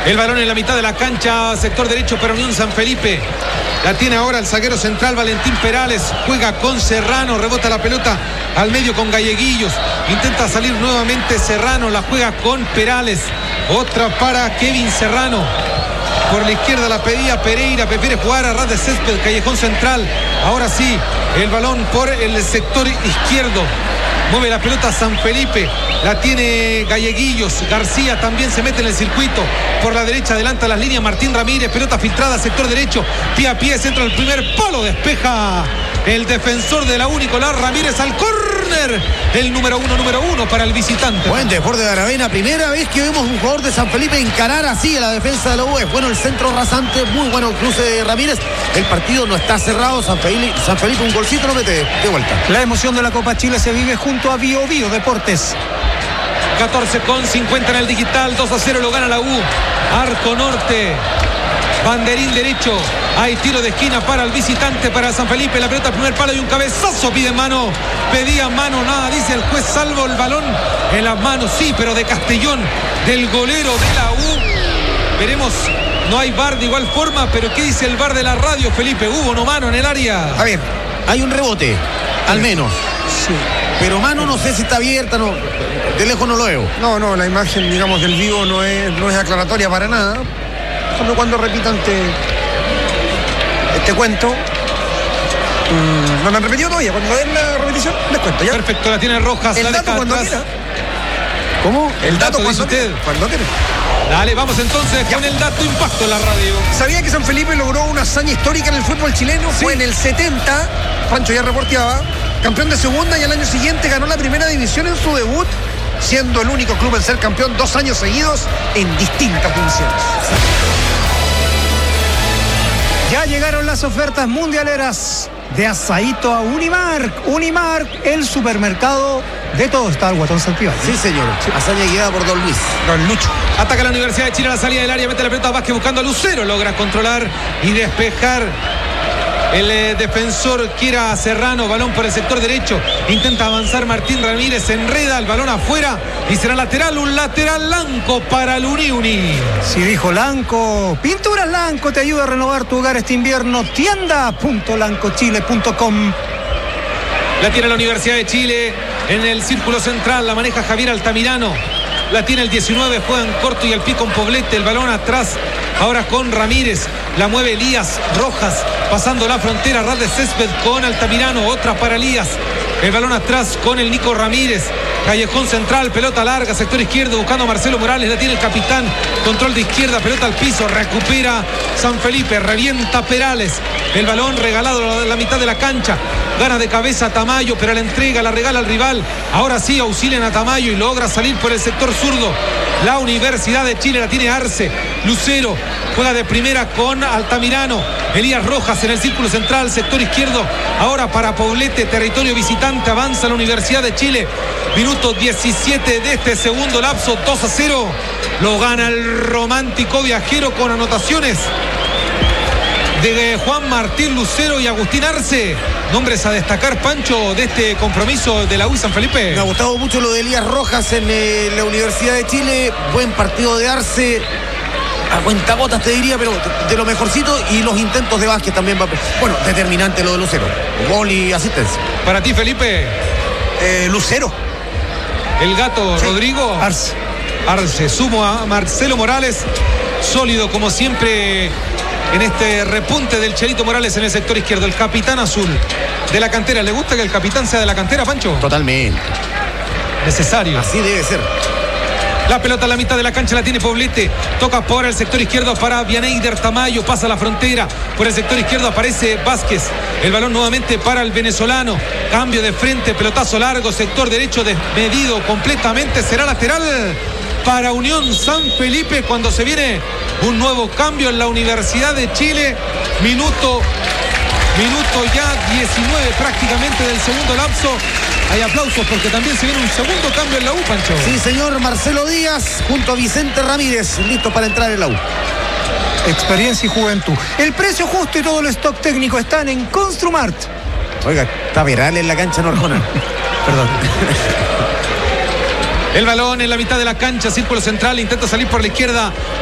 El balón en la mitad de la cancha, sector derecho para Unión San Felipe. La tiene ahora el zaguero central Valentín Perales. Juega con Serrano, rebota la pelota al medio con Galleguillos. Intenta salir nuevamente Serrano, la juega con Perales. Otra para Kevin Serrano. Por la izquierda la pedía Pereira, prefiere jugar a ras de césped, callejón central. Ahora sí, el balón por el sector izquierdo. Mueve la pelota San Felipe, la tiene Galleguillos. García también se mete en el circuito. Por la derecha adelanta las líneas Martín Ramírez, pelota filtrada, sector derecho. Pie a pie, centro del primer palo, despeja el defensor de la U, Nicolás Ramírez, al córner. El número uno para el visitante. Buen deporte de Aravena, primera vez que vemos un jugador de San Felipe encarar así a la defensa de la U. Es bueno el centro rasante, muy bueno el cruce de Ramírez. El partido no está cerrado, San Felipe un golcito lo mete de vuelta. La emoción de la Copa Chile se vive junto a Bio Bio Deportes. 14:50 en el digital, 2-0 lo gana la U. Arco norte, banderín derecho. Hay tiro de esquina para el visitante, para San Felipe. La pelota al primer palo y un cabezazo. Pide mano, pedía mano, nada dice el juez, salvo el balón en las manos, sí, pero de Castellón, del golero de la U. Veremos, no hay VAR de igual forma, pero ¿qué dice el VAR de la radio, Felipe? ¿Hubo no mano en el área? A ver, hay un rebote, al menos. Sí. Pero mano no sé si está abierta, no, de lejos no lo veo. No, la imagen, digamos, del vivo no es aclaratoria para nada. Solo cuando repitan este cuento. No lo han repetido todavía. Cuando den la repetición, les cuento. ¿Ya? Perfecto, la tiene Rojas. El la dato deja cuando atrás. quiera. ¿Cómo? El dato dice cuando usted. quiera. Cuando quiera. Dale, vamos entonces con el dato impacto en la radio. ¿Sabía que San Felipe logró una hazaña histórica en el fútbol chileno? Sí. Fue en el 70, Pancho ya reporteaba, campeón de segunda, y al año siguiente ganó la primera división en su debut, siendo el único club en ser campeón 2 años seguidos en distintas divisiones. Ya llegaron las ofertas mundialeras de Asaíto a Unimark. Unimark, el supermercado de todo. Está el Guatón Santibáñez. Sí, señor. Hazaña guiada por Don Luis. Don Lucho. Ataca la Universidad de Chile a la salida del área, mete la pelota a Vázquez buscando a Lucero, logra controlar y despejar. El defensor quiera a Serrano, balón por el sector derecho, intenta avanzar Martín Ramírez, enreda el balón afuera y será lateral, un lateral Lanco para el Uni. Si dijo Lanco, Pinturas Lanco te ayuda a renovar tu hogar este invierno. Tienda.lancochile.com. La tiene la Universidad de Chile en el círculo central, la maneja Javier Altamirano. La tiene el 19, juega en corto y al pie con Poblete, el balón atrás, ahora con Ramírez, la mueve Elías Rojas, pasando la frontera, ras de césped con Altamirano, otra para Elías, el balón atrás con el Nico Ramírez, callejón central, pelota larga, sector izquierdo, buscando a Marcelo Morales, la tiene el capitán, control de izquierda, pelota al piso, recupera San Felipe, revienta Perales, el balón regalado a la mitad de la cancha, gana de cabeza Tamayo, pero la entrega, la regala al rival, ahora sí auxilian a Tamayo y logra salir por el sector zurdo. La Universidad de Chile la tiene Arce, Lucero juega de primera con Altamirano, Elías Rojas en el círculo central, sector izquierdo, ahora para Poblete, territorio visitante, avanza la Universidad de Chile, minuto 17 de este segundo lapso, 2-0, lo gana el romántico viajero con anotaciones de Juan Martín Lucero y Agustín Arce. Nombres a destacar, Pancho, de este compromiso de la U San Felipe. Me ha gustado mucho lo de Elías Rojas en la Universidad de Chile. Buen partido de Arce. A cuentagotas te diría, pero de lo mejorcito. Y los intentos de Vázquez también. Bueno, determinante lo de Lucero. Gol y asistencia. Para ti, Felipe. Lucero. El gato, sí. Rodrigo. Arce. Sumo a Marcelo Morales. Sólido como siempre en este repunte del Chelito Morales en el sector izquierdo, el capitán azul de la cantera. ¿Le gusta que el capitán sea de la cantera, Pancho? Totalmente. Necesario. Así debe ser. La pelota a la mitad de la cancha la tiene Poblete, toca por el sector izquierdo para Vianeider Tamayo, pasa la frontera, por el sector izquierdo aparece Vázquez, el balón nuevamente para el venezolano, cambio de frente, pelotazo largo, sector derecho desmedido completamente, será lateral para Unión San Felipe cuando se viene un nuevo cambio en la Universidad de Chile. Minuto ya 19 prácticamente del segundo lapso. Hay aplausos porque también se viene un segundo cambio en la U, Pancho. Sí, señor. Marcelo Díaz junto a Vicente Ramírez, listo para entrar en la U. Experiencia y juventud. El precio justo y todo el stock técnico están en Construmart. Oiga, está Veral en la cancha, no Arjona. Perdón. El balón en la mitad de la cancha, círculo central, intenta salir por la izquierda